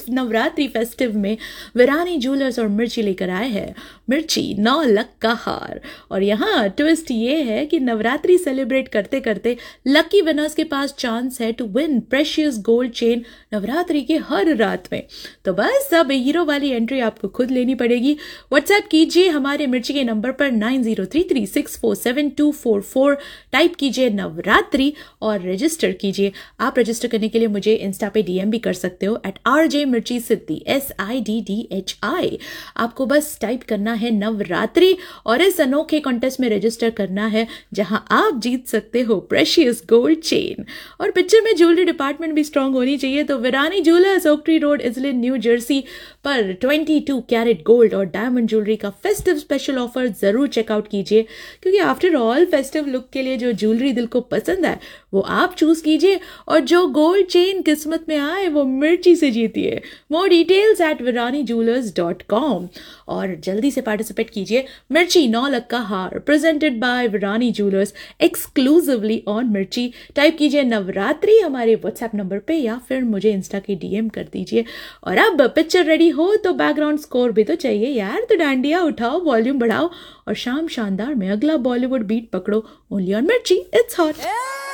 Navratri festive में Virani jewellers और मिर्ची लेकर आए हैं मिर्ची 9 लाख का हार। और यहाँ ट्विस्ट ये है कि नवरात्रि सेलिब्रेट करते करते लकी विनर्स के पास चांस है to win precious gold chain Navratri के हर रात में। तो बस अब हीरो वाली एंट्री आपको खुद लेनी पड़ेगी। व्हाट्सएप कीजिए हमारे मिर्ची के नंबर पर 9033647244, टाइप कीजिए नवरात्रि और रजिस्टर कीजिए। आप रजिस्टर करने के लिए मुझे इंस्टा पे डीएम भी कर सकते हो @RJ Mirchi Siddhi SIDDHI। आपको बस टाइप करना है नवरात्रि और इस अनोखे कॉन्टेस्ट में रजिस्टर करना है जहां आप जीत सकते हो प्रेशियस गोल्ड चेन। और पिक्चर में ज्वेलरी डिपार्टमेंट भी स्ट्रांग होनी चाहिए, तो Virani jewellers, oak tree road, इजलिन, new Jersey पर 22 कैरेट गोल्ड और डायमंड ज्वेलरी का फेस्टिव स्पेशल ऑफर जरूर चेकआउट कीजिए, क्योंकि आफ्टर ऑल फेस्टिव लुक के लिए जो ज्वेलरी दिल को पसंद है वो आप चूज कीजिए और जो गोल्ड चेन किस्मत में आए वो मिर्ची से जीतिए। मोर डिटेल्स @viranijewelers.com और जल्दी से पार्टिसिपेट कीजिए। मिर्ची 9 लाख का हार presented by Virani jewellers exclusively on मिर्ची। टाइप कीजिए नवरात्रि हमारे व्हाट्सएप नंबर पे या फिर मुझे इंस्टा के डीएम कर दीजिए। और अब पिक्चर रेडी हो तो बैकग्राउंड स्कोर भी तो चाहिए यार, तो डांडिया उठाओ, वॉल्यूम बढ़ाओ और शाम शानदार में अगला बॉलीवुड बीट पकड़ो। ओनली ऑन मिर्ची, इट्स हॉट।